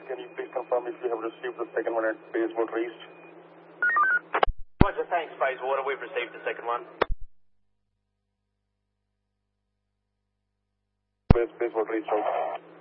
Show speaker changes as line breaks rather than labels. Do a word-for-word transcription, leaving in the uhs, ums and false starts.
Can you please confirm if you have received the second one at Bayswater East?
Roger, thanks, Bayswater. We've received the second one.
Bayswater East out.